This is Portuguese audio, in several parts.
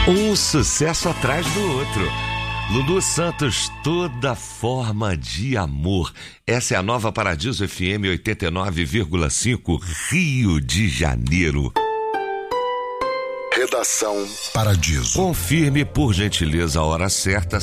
Um sucesso atrás do outro. Lulu Santos, Toda Forma de Amor. Essa é a nova Paradiso FM 89,5, Rio de Janeiro. Redação Paradiso. Confirme, por gentileza, a hora certa,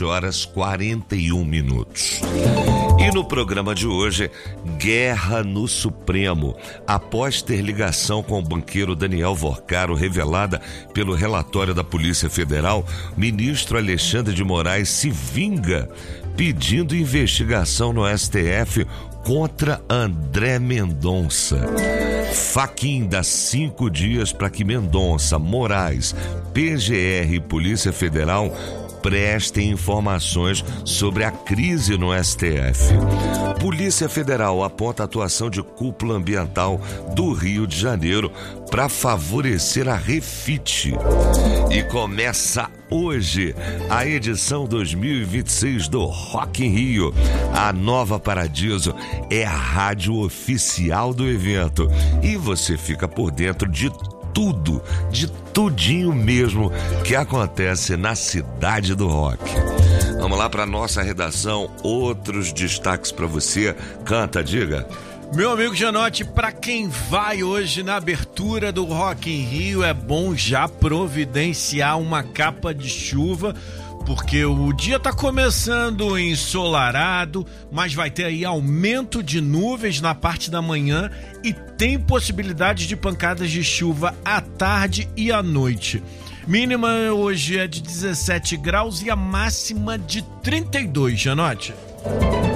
7h41. E no programa de hoje, guerra no Supremo. Após ter ligação com o banqueiro Daniel Vorcaro revelada pelo relatório da Polícia Federal, ministro Alexandre de Moraes se vinga pedindo investigação no STF contra André Mendonça. Fachin dá 5 dias para que Mendonça, Moraes, PGR e Polícia Federal prestem informações sobre a crise no STF. Polícia Federal aponta a atuação de cúpula ambiental do Rio de Janeiro para favorecer a Refit. E começa hoje a edição 2026 do Rock in Rio. A Nova Paradiso é a rádio oficial do evento e você fica por dentro de tudo, de tudinho mesmo que acontece na cidade do rock. Vamos lá para nossa redação, outros destaques para você. Canta, diga. Meu amigo Janote, para quem vai hoje na abertura do Rock in Rio, é bom já providenciar uma capa de chuva, porque o dia tá começando ensolarado, mas vai ter aí aumento de nuvens na parte da manhã e tem possibilidade de pancadas de chuva à tarde e à noite. Mínima hoje é de 17 graus e a máxima de 32, Janote.